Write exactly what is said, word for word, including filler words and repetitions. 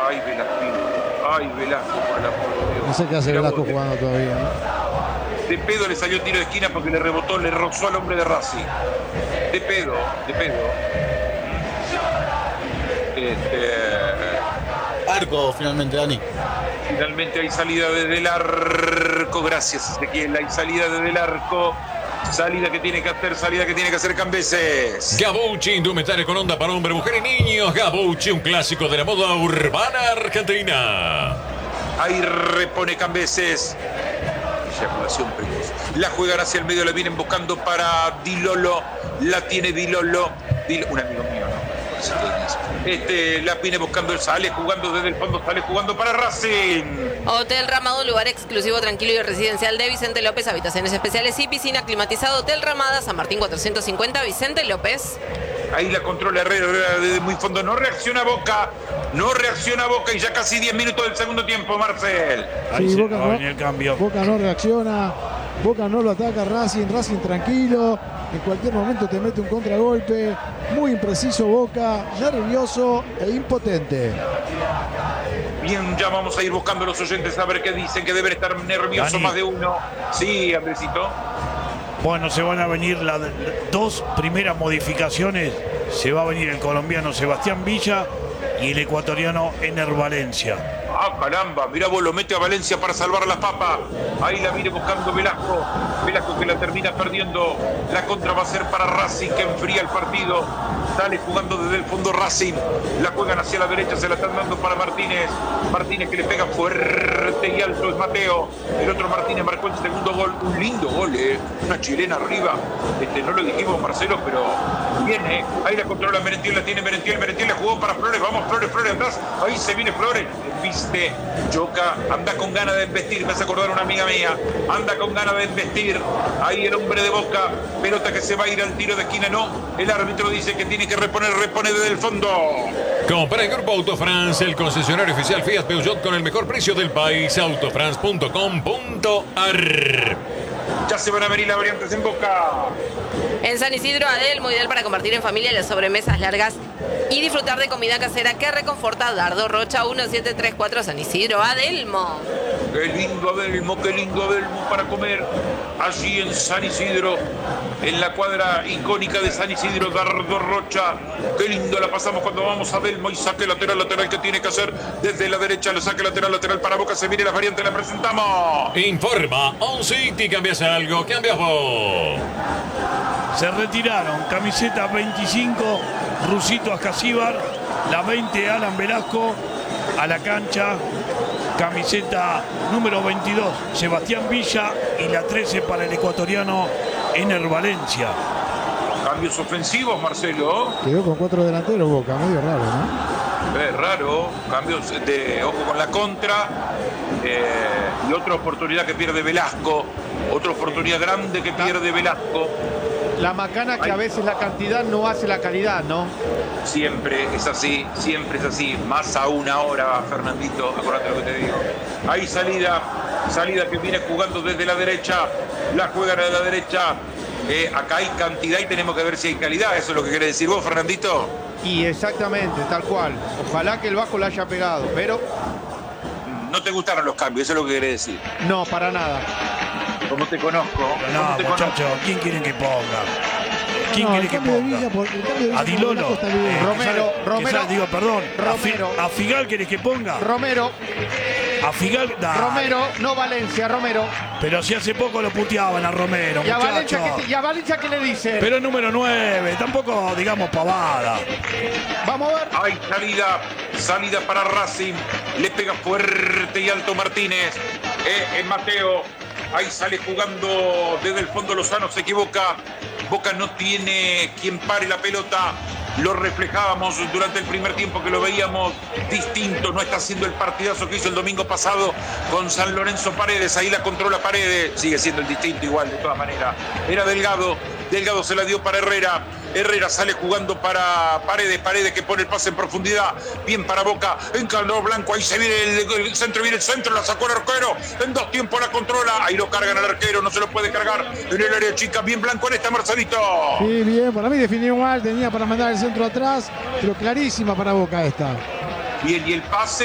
Ay, Velasco. Ay, Velasco, por el amor de Dios. No sé qué hace Mirá Velasco vos, jugando todavía, ¿no? De pedo le salió tiro de esquina porque le rebotó, le rozó al hombre de Racing. De pedo, de pedo. Este, Arco, finalmente, Dani. finalmente hay salida desde el arco. Gracias, Ezequiel. Hay salida desde el arco. Salida que tiene que hacer, salida que tiene que hacer Cambeses. Gabucci, indumentaria con onda para hombre, mujer y niños. Gabucci, un clásico de la moda urbana argentina. Ahí repone Cambeses. Eyaculación precoz. La juegan hacia el medio, la vienen buscando para Dilolo. La tiene Dilolo. Dil- un amigo mío, ¿no? Este, la viene buscando, él sale jugando desde el fondo, sale jugando para Racing. Hotel Ramada, un lugar exclusivo, tranquilo y residencial de Vicente López, habitaciones especiales y piscina climatizada. Hotel Ramada, San Martín cuatrocientos cincuenta, Vicente López. Ahí la controla Herrera, Herrera desde muy fondo, no reacciona Boca, no reacciona Boca y ya casi diez minutos del segundo tiempo, Marcel. Ahí Sí, se Boca va a no- venir el cambio. Boca no reacciona, Boca no lo ataca Racing, Racing tranquilo, en cualquier momento te mete un contragolpe, muy impreciso Boca, nervioso e impotente. Bien, ya vamos a ir buscando a los oyentes a ver qué dicen, que deben estar nerviosos Dani. más de uno. Sí, Andresito. Bueno, se van a venir las dos primeras modificaciones. Se va a venir el colombiano Sebastián Villa y el ecuatoriano Ener Valencia. Ah, caramba, mirá vos, lo mete a Valencia para salvar las papas. Ahí la viene buscando Velasco. Velasco que la termina perdiendo. La contra va a ser para Racing, que enfría el partido. Sale jugando desde el fondo Racing. La juegan hacia la derecha, se la están dando para Martínez. Martínez que le pega fuerte y alto, es Mateo. El otro Martínez marcó el segundo gol. Un lindo gol, eh. Una chilena arriba. Este, no lo dijimos, Marcelo, pero viene. Ahí la controla Merentiel, la tiene Merentiel. Merentiel la jugó para Flores. Vamos, Flores, Flores atrás. Ahí se viene Flores. Viste, Yoka, anda con ganas de embestir, me hace acordar una amiga mía, anda con ganas de embestir, ahí el hombre de Boca, pelota que se va a ir al tiro de esquina, no, el árbitro dice que tiene que reponer, repone desde el fondo. Compra en Grupo Autofrance, el concesionario oficial Fiat Peugeot con el mejor precio del país, autofrance punto com punto ar. Ya se van a venir las variantes en Boca. En San Isidro, Adelmo, ideal para compartir en familia las sobremesas largas y disfrutar de comida casera que reconforta. Dardo Rocha uno siete tres cuatro, San Isidro, Adelmo. Qué lindo Adelmo, qué lindo Adelmo para comer allí en San Isidro, en la cuadra icónica de San Isidro, Dardo Rocha. Qué lindo la pasamos cuando vamos a Adelmo y saque lateral, lateral que tiene que hacer desde la derecha, le saque lateral, lateral para Boca, se viene las variantes, la presentamos. Informa On City, cambias algo, cambias vos. Se retiraron camiseta veinticinco, Rusito Ascasíbar, la veinte, Alan Velasco, a la cancha, camiseta número veintidós, Sebastián Villa, y la trece para el ecuatoriano Ener Valencia. Cambios ofensivos, Marcelo. Quedó con cuatro delanteros Boca, medio raro, ¿no? Es raro, cambios de ojo con la contra, eh, y otra oportunidad que pierde Velasco, otra oportunidad grande que pierde Velasco. La macana que a veces la cantidad no hace la calidad, ¿no? Siempre es así, siempre es así, más aún ahora, Fernandito, acordate lo que te digo. Hay salida, salida que viene jugando desde la derecha, la juegan a la derecha. Eh, acá hay cantidad y tenemos que ver si hay calidad, eso es lo que quiere decir vos, Fernandito. Y exactamente, tal cual. Ojalá que el bajo la haya pegado, pero No te gustaron los cambios, eso es lo que quiere decir. no, para nada. Como te conozco, Pero como no, te muchachos, conozco. ¿quién quieren que ponga? ¿Quién No, quiere el que cambio de ponga? Villa, por- el cambio de Villa A por Dilolo. Velasco está bien. Eh, Romero, que sale- que Romero. sale- digo, perdón. Romero. A, Fi- a Figal querés que ponga. Romero, A Figal. Dale. Romero, no Valencia, Romero. Pero si hace poco lo puteaban a Romero, ¿Y a Valencia muchachos. qué, y a Valencia qué le dicen? Pero es número nueve, tampoco digamos pavada. Vamos a ver. Hay salida, salida para Racing, le pega fuerte y alto Martínez, eh, en Mateo, ahí sale jugando desde el fondo Lozano, se equivoca, Boca no tiene quien pare la pelota, lo reflejábamos durante el primer tiempo que lo veíamos distinto, no está haciendo el partidazo que hizo el domingo pasado con San Lorenzo Paredes, ahí la controla Paredes, sigue siendo el distinto igual de todas maneras, era Delgado, Delgado se la dio para Herrera, Herrera sale jugando para Paredes, Paredes que pone el pase en profundidad, bien para Boca, encaló Blanco, ahí se viene el, el centro, viene el centro, la sacó el arquero, en dos tiempos la controla, ahí lo cargan al arquero, no se lo puede cargar en el área chica, bien Blanco en esta, Marcelito. Sí, bien, para mí definió mal, tenía para mandar el centro atrás, pero clarísima para Boca esta. Bien, y el pase